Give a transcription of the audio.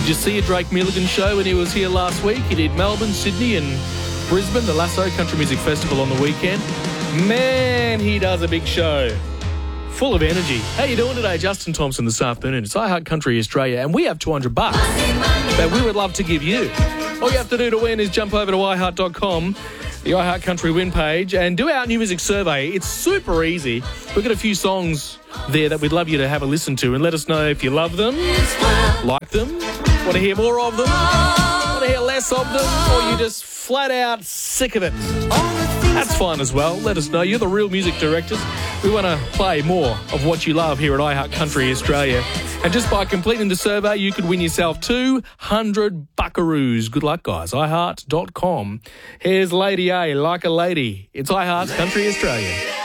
you see a Drake Milligan show when he was here last week? He did Melbourne, Sydney and Brisbane, the Lasso Country Music Festival on the weekend. Man, he does a big show. Full of energy. How you doing today? Justin Thompson this afternoon. It's iHeart Country Australia, and we have $200 that we would love to give you. All you have to do to win is jump over to iHeart.com, the iHeart Country win page, and do our new music survey. It's super easy. We've got a few songs there that we'd love you to have a listen to and let us know if you love them, like them, want to hear more of them, want to hear less of them, or you're just flat out sick of it. That's fine as well. Let us know. You're the real music directors. We want to play more of what you love here at iHeart Country Australia. And just by completing the survey, you could win yourself 200 buckaroos. Good luck, guys. iHeart.com. Here's Lady A, Like a Lady. It's iHeart Country Australia.